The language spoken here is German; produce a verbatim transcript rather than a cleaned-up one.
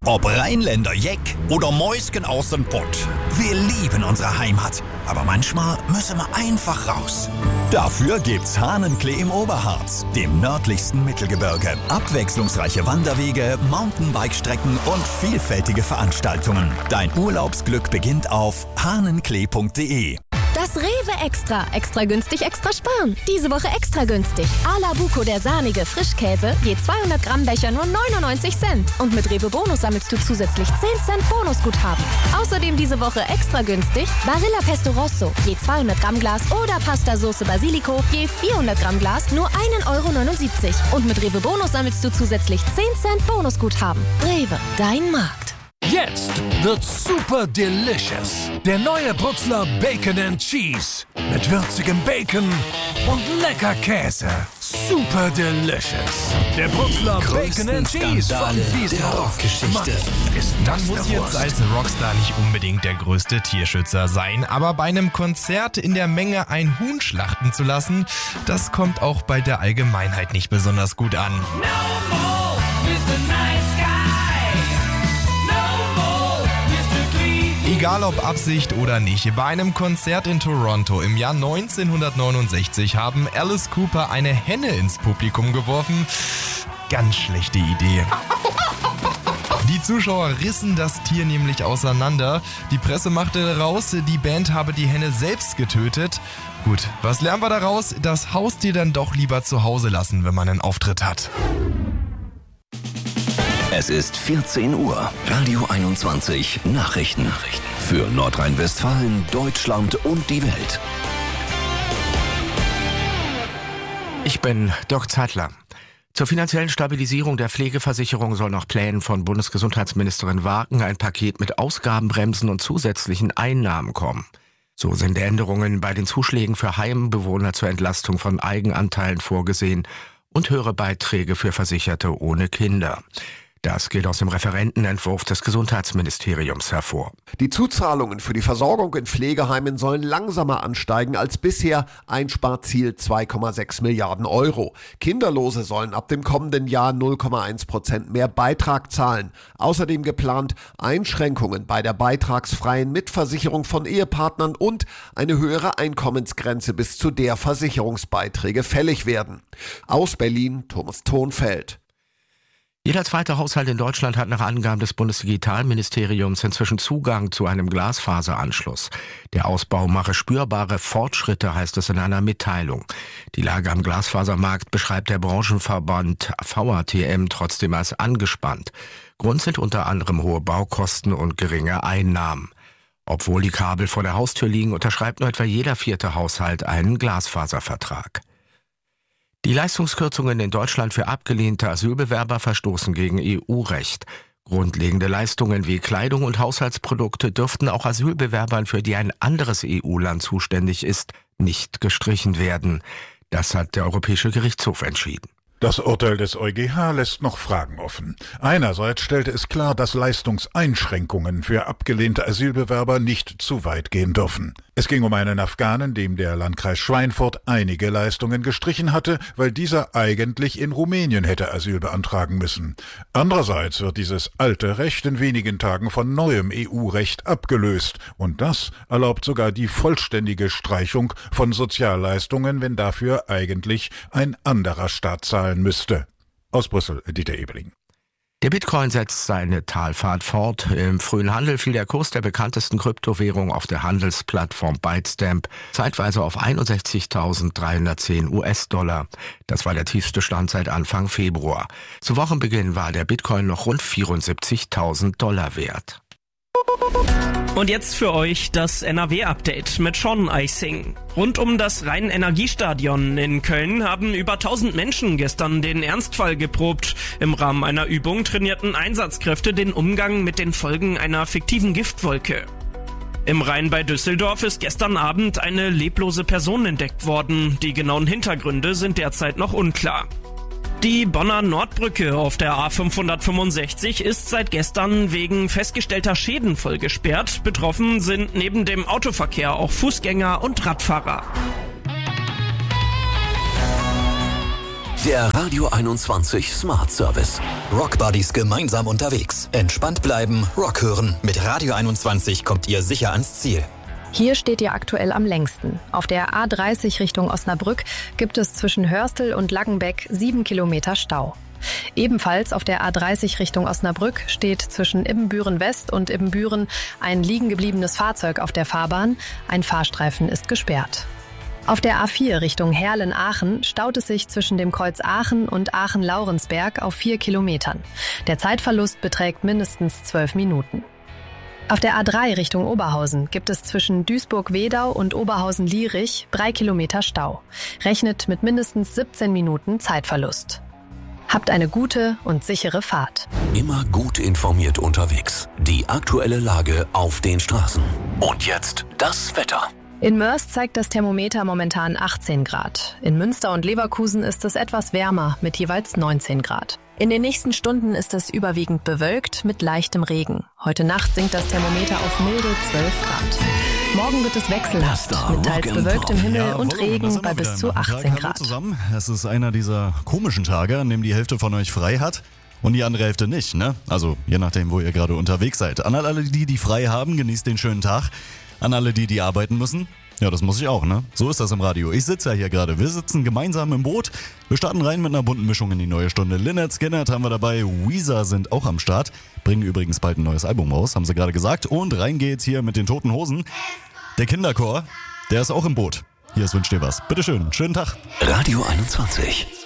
Ob Rheinländer Jeck oder Mäusken aus dem Pott. Wir lieben unsere Heimat. Aber manchmal müssen wir einfach raus. Dafür gibt's Hahnenklee im Oberharz, dem nördlichsten Mittelgebirge. Abwechslungsreiche Wanderwege, Mountainbike-Strecken und vielfältige Veranstaltungen. Dein Urlaubsglück beginnt auf hahnenklee punkt de. Das Rewe Extra. Extra günstig, extra sparen. Diese Woche extra günstig. Ala Buco, der sahnige Frischkäse, je zweihundert Gramm Becher nur neunundneunzig Cent. Und mit Rewe Bonus sammelst du zusätzlich zehn Cent Bonusguthaben. Außerdem diese Woche extra günstig Barilla Pesto Rosso, je zweihundert Gramm Glas oder Pasta Soße Basilico, je vierhundert Gramm Glas nur ein Euro neunundsiebzig. Und mit Rewe Bonus sammelst du zusätzlich zehn Cent Bonusguthaben. Rewe, dein Markt. Jetzt wird's super delicious. Der neue Brutzler Bacon and Cheese. Mit würzigem Bacon und lecker Käse. Super delicious. Der Brutzler Bacon and Cheese von dieser Rockgeschichte. Ist das muss jetzt als Rockstar nicht unbedingt der größte Tierschützer sein, aber bei einem Konzert in der Menge ein Huhn schlachten zu lassen, das kommt auch bei der Allgemeinheit nicht besonders gut an. No more, Mister Nice Guy. Egal ob Absicht oder nicht, bei einem Konzert in Toronto im Jahr neunzehnhundertneunundsechzig haben Alice Cooper eine Henne ins Publikum geworfen. Ganz schlechte Idee. Die Zuschauer rissen das Tier nämlich auseinander. Die Presse machte raus, die Band habe die Henne selbst getötet. Gut, was lernen wir daraus? Das Haustier dann doch lieber zu Hause lassen, wenn man einen Auftritt hat. Es ist vierzehn Uhr. Radio einundzwanzig Nachrichten. Für Nordrhein-Westfalen, Deutschland und die Welt. Ich bin Dirk Zeitler. Zur finanziellen Stabilisierung der Pflegeversicherung soll nach Plänen von Bundesgesundheitsministerin Wagen ein Paket mit Ausgabenbremsen und zusätzlichen Einnahmen kommen. So sind Änderungen bei den Zuschlägen für Heimbewohner zur Entlastung von Eigenanteilen vorgesehen und höhere Beiträge für Versicherte ohne Kinder. Das geht aus dem Referentenentwurf des Gesundheitsministeriums hervor. Die Zuzahlungen für die Versorgung in Pflegeheimen sollen langsamer ansteigen als bisher. Einsparziel zwei Komma sechs Milliarden Euro. Kinderlose sollen ab dem kommenden Jahr null Komma eins Prozent mehr Beitrag zahlen. Außerdem geplant Einschränkungen bei der beitragsfreien Mitversicherung von Ehepartnern und eine höhere Einkommensgrenze, bis zu der Versicherungsbeiträge fällig werden. Aus Berlin, Thomas Thonfeld. Jeder zweite Haushalt in Deutschland hat nach Angaben des Bundesdigitalministeriums inzwischen Zugang zu einem Glasfaseranschluss. Der Ausbau mache spürbare Fortschritte, heißt es in einer Mitteilung. Die Lage am Glasfasermarkt beschreibt der Branchenverband V A T M trotzdem als angespannt. Grund sind unter anderem hohe Baukosten und geringe Einnahmen. Obwohl die Kabel vor der Haustür liegen, unterschreibt nur etwa jeder vierte Haushalt einen Glasfaservertrag. Die Leistungskürzungen in Deutschland für abgelehnte Asylbewerber verstoßen gegen E U-Recht. Grundlegende Leistungen wie Kleidung und Haushaltsprodukte dürften auch Asylbewerbern, für die ein anderes E U-Land zuständig ist, nicht gestrichen werden. Das hat der Europäische Gerichtshof entschieden. Das Urteil des EuGH lässt noch Fragen offen. Einerseits stellte es klar, dass Leistungseinschränkungen für abgelehnte Asylbewerber nicht zu weit gehen dürfen. Es ging um einen Afghanen, dem der Landkreis Schweinfurt einige Leistungen gestrichen hatte, weil dieser eigentlich in Rumänien hätte Asyl beantragen müssen. Andererseits wird dieses alte Recht in wenigen Tagen von neuem E U-Recht abgelöst. Und das erlaubt sogar die vollständige Streichung von Sozialleistungen, wenn dafür eigentlich ein anderer Staat zahlen müsste. Aus Brüssel, Dieter Ebeling. Der Bitcoin setzt seine Talfahrt fort. Im frühen Handel fiel der Kurs der bekanntesten Kryptowährung auf der Handelsplattform Bytestamp zeitweise auf einundsechzigtausenddreihundertzehn US-Dollar. Das war der tiefste Stand seit Anfang Februar. Zu Wochenbeginn war der Bitcoin noch rund vierundsiebzigtausend Dollar wert. Und jetzt für euch das N R W-Update mit Sean Eising. Rund um das Rhein-Energiestadion in Köln haben über tausend Menschen gestern den Ernstfall geprobt. Im Rahmen einer Übung trainierten Einsatzkräfte den Umgang mit den Folgen einer fiktiven Giftwolke. Im Rhein bei Düsseldorf ist gestern Abend eine leblose Person entdeckt worden. Die genauen Hintergründe sind derzeit noch unklar. Die Bonner Nordbrücke auf der A fünfhundertfünfundsechzig ist seit gestern wegen festgestellter Schäden voll gesperrt. Betroffen sind neben dem Autoverkehr auch Fußgänger und Radfahrer. Der Radio einundzwanzig Smart Service. Rockbuddies gemeinsam unterwegs. Entspannt bleiben, Rock hören. Mit Radio einundzwanzig kommt ihr sicher ans Ziel. Hier steht ihr aktuell am längsten. Auf der A dreißig Richtung Osnabrück gibt es zwischen Hörstel und Laggenbeck sieben Kilometer Stau. Ebenfalls auf der A dreißig Richtung Osnabrück steht zwischen Ibbenbüren West und Ibbenbüren ein liegen gebliebenes Fahrzeug auf der Fahrbahn. Ein Fahrstreifen ist gesperrt. Auf der A vier Richtung Herlen-Aachen staut es sich zwischen dem Kreuz Aachen und Aachen-Laurensberg auf vier Kilometern. Der Zeitverlust beträgt mindestens zwölf Minuten. Auf der A drei Richtung Oberhausen gibt es zwischen Duisburg-Wedau und Oberhausen-Lierich drei Kilometer Stau. Rechnet mit mindestens siebzehn Minuten Zeitverlust. Habt eine gute und sichere Fahrt. Immer gut informiert unterwegs. Die aktuelle Lage auf den Straßen. Und jetzt das Wetter. In Moers zeigt das Thermometer momentan achtzehn Grad. In Münster und Leverkusen ist es etwas wärmer mit jeweils neunzehn Grad. In den nächsten Stunden ist es überwiegend bewölkt mit leichtem Regen. Heute Nacht sinkt das Thermometer auf milde zwölf Grad. Morgen wird es wechselhaft mit teils bewölktem Himmel ja, und Regen bei bis zu achtzehn Grad. Zusammen. Es ist einer dieser komischen Tage, an dem die Hälfte von euch frei hat und die andere Hälfte nicht, ne? Also je nachdem, wo ihr gerade unterwegs seid. An alle die, die frei haben, genießt den schönen Tag. An alle die, die arbeiten müssen. Ja, das muss ich auch, ne? So ist das im Radio. Ich sitze ja hier gerade. Wir sitzen gemeinsam im Boot. Wir starten rein mit einer bunten Mischung in die neue Stunde. Lynyrd Skynyrd haben wir dabei. Weezer sind auch am Start. Bringen übrigens bald ein neues Album raus, haben sie gerade gesagt. Und rein geht's hier mit den Toten Hosen. Der Kinderchor, der ist auch im Boot. Hier ist Wünsch dir was. Bitteschön, schönen Tag. Radio einundzwanzig.